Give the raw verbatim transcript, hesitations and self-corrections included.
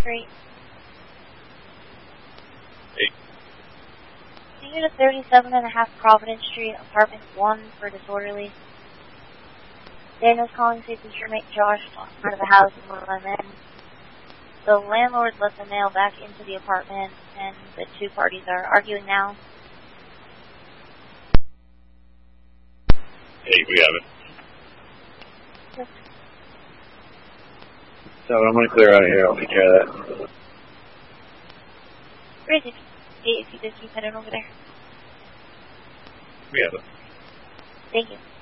Great. Hey. Can you go to thirty-seven and a half Providence Street, apartment one for disorderly? Daniel's calling to see if his roommate Josh out of the house and will let him in. The landlord let the mail back into the apartment, and the two parties are arguing now. Hey, we have it. Yes. So I'm going to clear out of here. I'll take care of that. Great, if you, if you just keep heading over there. We have it. Thank you.